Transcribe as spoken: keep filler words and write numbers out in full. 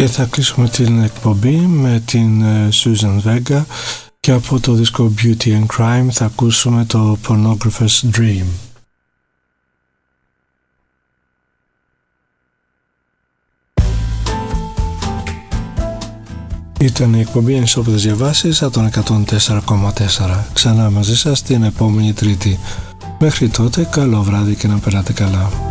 Και θα κλείσουμε την εκπομπή με την Susan Vega και από το δίσκο Beauty and Crime θα ακούσουμε το Pornographer's Dream. Ήταν η εκπομπή Ανισόπεδες Διαβάσεις από τον εκατόν τέσσερα κόμμα τέσσερα. Ξανά μαζί σας την επόμενη Τρίτη. Μέχρι τότε καλό βράδυ και να περάτε καλά.